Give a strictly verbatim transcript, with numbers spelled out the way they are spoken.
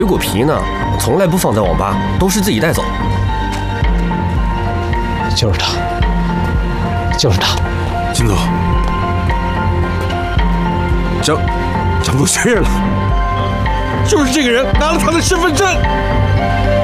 水果皮呢，从来不放在网吧，都是自己带走。 就是他，就是他。 秦总，张张总确认了，就是这个人拿了他的身份证。